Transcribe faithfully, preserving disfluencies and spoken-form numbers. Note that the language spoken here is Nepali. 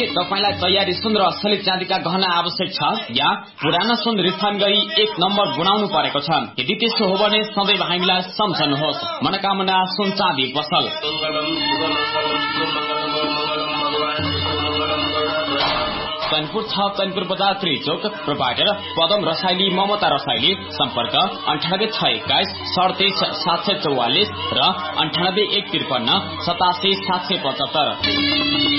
तपाईलाई तयारी सुन र असली चाँदीका गहना आवश्यक छ या पुरानो सुन रिफाइन गरी एक नम्बर बनाउनु परेको छ? यदि त्यसो हो भने सदैव हामीलाई सम्झनुहोस्। मनोकामना सुन चाँदी पसल। चैनपुर छ चैनपुर बजार त्रिचोक। प्रोभाइडर पदम रसाइली ममता रसाइली। सम्पर्क अन्ठानब्बे छ एक्काइस सडतिस सात सय चौवालिस र अन्ठानब्बे एक त्रिपन्न सतासी सात सय पचहत्तर।